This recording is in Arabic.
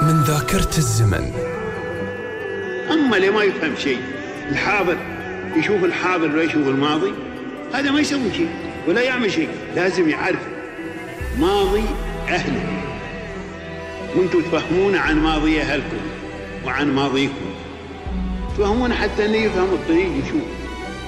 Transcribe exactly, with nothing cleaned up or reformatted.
من ذاكرة الزمن. أما اللي ما يفهم شيء، الحاضر يشوف الحاضر ولا يشوف الماضي، هذا ما يسوي شيء ولا يعمل شيء. لازم يعرف ماضي أهله، وانتم تفهمون عن ماضي أهلكم وعن ماضيكم، تفهمون حتى أنه يفهم الطريق يشوف.